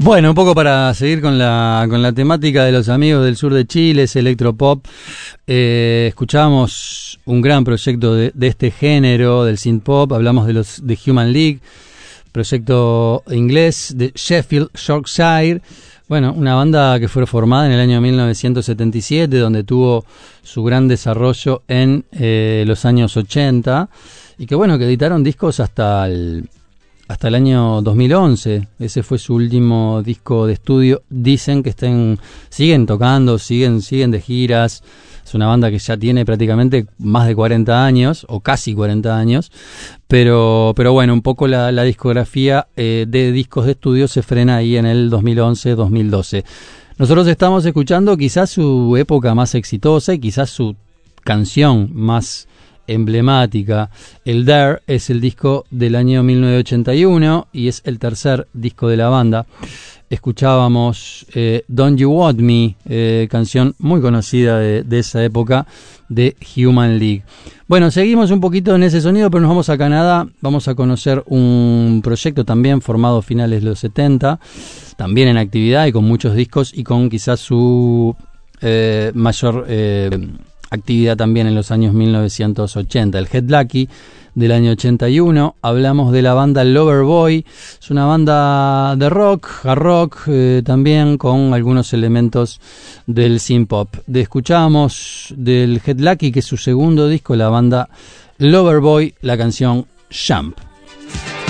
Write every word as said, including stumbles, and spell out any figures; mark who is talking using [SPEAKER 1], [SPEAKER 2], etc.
[SPEAKER 1] Bueno, un poco para seguir con la con la temática de los amigos del sur de Chile, ese electropop. Eh, escuchamos un gran proyecto de, de este género, del synthpop. Hablamos de los de Human League, proyecto inglés de Sheffield, Yorkshire. Bueno, una banda que fue formada en el año mil novecientos setenta y siete, donde tuvo su gran desarrollo en eh, los años ochenta, y que bueno, que editaron discos hasta el hasta el año dos mil once. Ese fue su último disco de estudio. Dicen que estén, siguen tocando, siguen, siguen de giras. Es una banda que ya tiene prácticamente más de cuarenta años, o casi cuarenta años, pero, pero bueno, un poco la, la discografía eh, de discos de estudio se frena ahí en el dos mil once, dos mil doce. Nosotros estamos escuchando quizás su época más exitosa y quizás su canción más emblemática. El Dare es el disco del año mil novecientos ochenta y uno y es el tercer disco de la banda. Escuchábamos eh, Don't You Want Me, eh, canción muy conocida de, de esa época de Human League. Bueno, seguimos un poquito en ese sonido, pero nos vamos a Canadá. Vamos a conocer un proyecto también formado a finales de los setenta, también en actividad y con muchos discos y con quizás su eh, mayor eh, actividad también en los años mil novecientos ochenta. El Get Lucky del año ochenta y uno. Hablamos de la banda Loverboy. Es una banda de rock, hard rock, eh, también con algunos elementos del synthpop. De, escuchamos del Get Lucky, que es su segundo disco, la banda Loverboy, la canción Jump.